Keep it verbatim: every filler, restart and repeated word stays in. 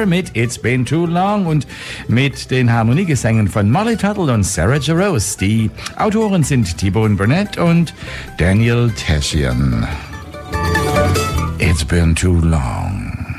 Starr mit It's Been Too Long und mit den Harmoniegesängen von Molly Tuttle und Sarah Jarosz. Die Autoren sind T-Bone Burnett und Daniel Tashian. It's been too long.